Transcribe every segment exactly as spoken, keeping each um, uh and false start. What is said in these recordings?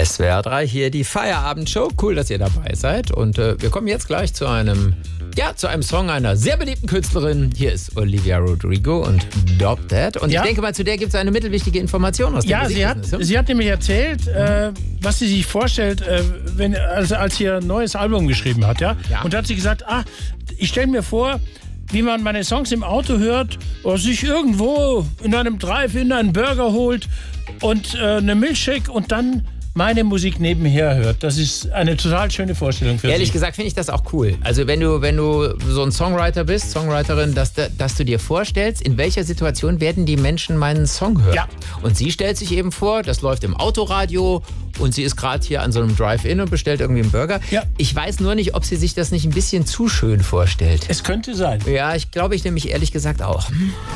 S W R drei, hier die Feierabendshow. Cool, dass ihr dabei seid. Und äh, wir kommen jetzt gleich zu einem, ja, zu einem Song einer sehr beliebten Künstlerin. Hier ist Olivia Rodrigo und Drop Dead. Und ja. ich denke mal, zu der gibt es eine mittelwichtige Information aus dem Ja, sie hat, sie hat nämlich erzählt, äh, was sie sich vorstellt, äh, wenn, also als sie ein neues Album geschrieben hat. Ja? Ja. Und da hat sie gesagt, ah, ich stelle mir vor, wie man meine Songs im Auto hört oder sich irgendwo in einem Drive-In einen Burger holt und äh, eine Milkshake und dann meine Musik nebenher hört. Das ist eine total schöne Vorstellung für Ehrlich sie. gesagt finde ich das auch cool. Also wenn du, wenn du so ein Songwriter bist, Songwriterin, dass, dass du dir vorstellst, in welcher Situation werden die Menschen meinen Song hören. Ja. Und sie stellt sich eben vor, das läuft im Autoradio und sie ist gerade hier an so einem Drive-In und bestellt irgendwie einen Burger. Ja. Ich weiß nur nicht, ob sie sich das nicht ein bisschen zu schön vorstellt. Es könnte sein. Ja, ich glaube ich nämlich ehrlich gesagt auch.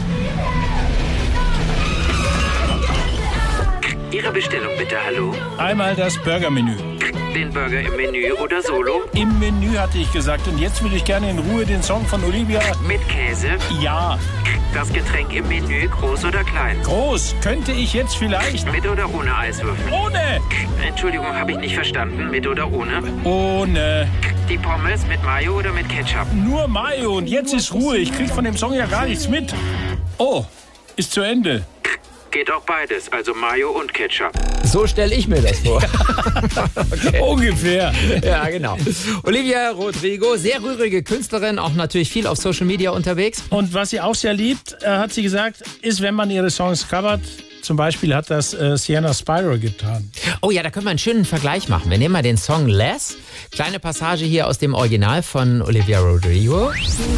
Ihre Bestellung bitte, hallo? Einmal das Burgermenü. Den Burger im Menü oder solo? Im Menü hatte ich gesagt. Und jetzt würde ich gerne in Ruhe den Song von Olivia. Mit Käse? Ja. Das Getränk im Menü, groß oder klein? Groß. Könnte ich jetzt vielleicht? Mit oder ohne Eiswürfel? Ohne. Entschuldigung, habe ich nicht verstanden. Mit oder ohne? Ohne. Die Pommes mit Mayo oder mit Ketchup? Nur Mayo. Und jetzt ist Ruhe. Ich krieg von dem Song ja gar nichts mit. Oh, ist zu Ende. Geht auch beides, also Mayo und Ketchup. So stelle ich mir das vor. Okay. Ungefähr. Ja, genau. Olivia Rodrigo, sehr rührige Künstlerin, auch natürlich viel auf Social Media unterwegs. Und was sie auch sehr liebt, äh, hat sie gesagt, ist, wenn man ihre Songs covert. Zum Beispiel hat das äh, Sienna Spyro getan. Oh ja, da können wir einen schönen Vergleich machen. Wir nehmen mal den Song Less. Kleine Passage hier aus dem Original von Olivia Rodrigo.